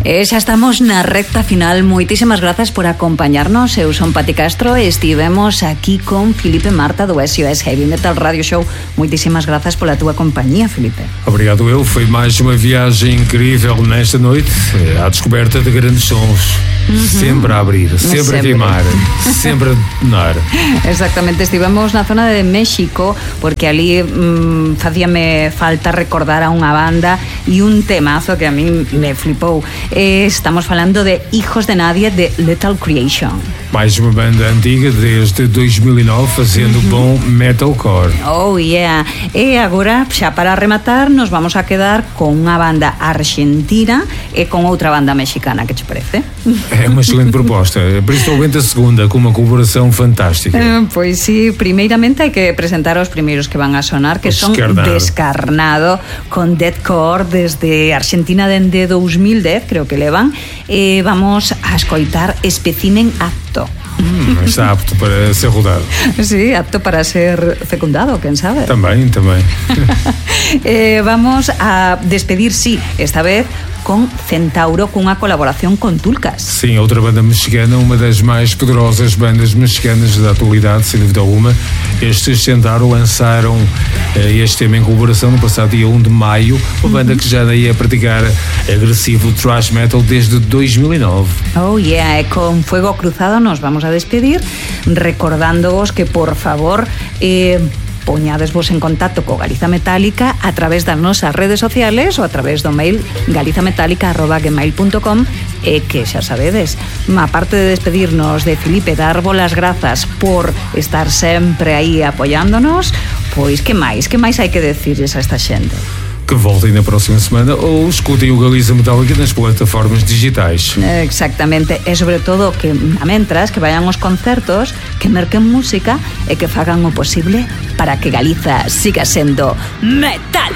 Xa estamos na recta final. Moitísimas grazas por acompañarnos. Eu son Pati Castro e estivemos aquí con Filipe Marta do SOS Heavy Metal Radio Show. Moitísimas grazas pola túa compañía, Filipe. Obrigado eu. Foi máis uma viagem incrível nesta noite à descoberta de grandes sons. Sempre a abrir, sempre a queimar, sempre a detonar. Exactamente, estivemos na zona de México porque ali facíame falta recordar a unha banda e un temazo que a mí me flipou. Estamos falando de Hijos de Nadie, de Lethal Creation. Mais uma banda antiga desde 2009 fazendo bom metalcore. Oh yeah. E agora, xa para rematar, nos vamos a quedar con unha banda argentina e con outra banda mexicana. Que te parece? É uma excelente proposta, principalmente a segunda, com uma colaboração fantástica. Pois sí, primeiramente hai que presentar os primeiros que van a sonar, que son Descarnado, con deathcore desde Argentina dende 2010, creo que levan. Vamos a escoitar Specimen Apto. Está apto para ser rodado. Sí, apto para ser fecundado, quen sabe. Tamén. Vamos a despedir, sí, esta vez con Centauro, cunha colaboración con Tulcas. Sim, outra banda mexicana, uma das mais poderosas bandas mexicanas da atualidade, sem dúvida alguma. Estes Centauro lançaram este tema em colaboração no passado dia 1 de maio, uma banda que já daí a praticar agressivo thrash metal desde 2009. Oh yeah, e con Fuego Cruzado nos vamos a despedir, recordándoos que, por favor, poñadesvos en contacto co Galiza Metálica a través das nosas redes sociales ou a través do mail galizametálica@gmail.com e que xa sabedes, aparte de despedirnos de Filipe, darvos as grazas por estar sempre aí apoiándonos, pois que máis hai que decirles a esta xente? Que voltem na próxima semana ou escutem o Galiza Metálica nas plataformas digitais. Exactamente, e sobre todo que a mentras que vayan aos concertos, que merquen música e que fagan o posible para que Galiza siga sendo metal.